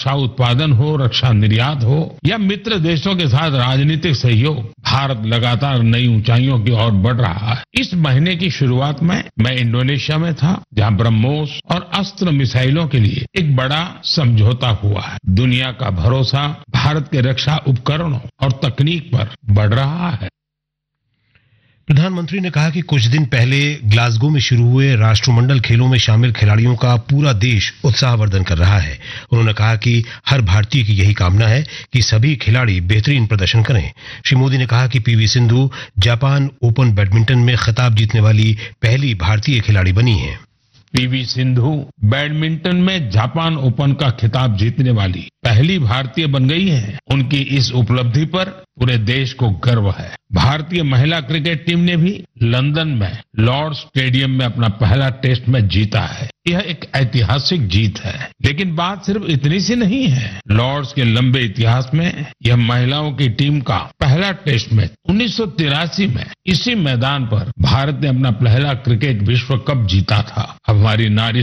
रक्षा उत्पादन हो, रक्षा निर्यात हो या मित्र देशों के साथ राजनीतिक सहयोग, भारत लगातार नई ऊंचाइयों की ओर बढ़ रहा है। इस महीने की शुरुआत में मैं इंडोनेशिया में था, जहां ब्रह्मोस और अस्त्र मिसाइलों के लिए एक बड़ा समझौता हुआ है। दुनिया का भरोसा भारत के रक्षा उपकरणों और तकनीक पर बढ़ रहा है। प्रधानमंत्री ने कहा कि कुछ दिन पहले ग्लासगो में शुरू हुए राष्ट्रमंडल खेलों में शामिल खिलाड़ियों का पूरा देश उत्साहवर्धन कर रहा है। उन्होंने कहा कि हर भारतीय की यही कामना है कि सभी खिलाड़ी बेहतरीन प्रदर्शन करें। श्री मोदी ने कहा कि PV Sindhu Japan open badminton में खिताब जीतने वाली पहली भारतीय खिलाड़ी बनी हैं। पीवी सिंधु बैडमिंटन में जापान ओपन का खिताब जीतने वाली पहली भारतीय बन गई है। उनकी इस उपलब्धि पर पूरे देश को गर्व है। भारतीय महिला क्रिकेट टीम ने भी लंदन में लॉर्ड्स स्टेडियम में अपना पहला टेस्ट मैच जीता है। यह एक ऐतिहासिक जीत है, लेकिन बात सिर्फ इतनी सी नहीं है। लॉर्ड्स के लंबे इतिहास में यह महिलाओं की टीम का पहला टेस्ट मैच 1983 में इसी मैदान पर भारत ने अपना पहला क्रिकेट विश्व कप जीता था। हमारी नारी